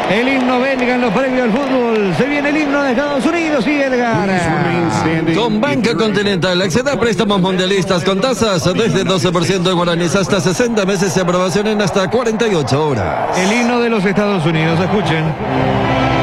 El himno belga en los premios al fútbol. Se viene el himno de Estados Unidos y Edgar. Con Banca Continental, acceda a préstamos mundialistas con tasas desde 12% en guaraníes hasta 60 meses y aprobación en hasta 48 horas. El himno de los Estados Unidos, escuchen.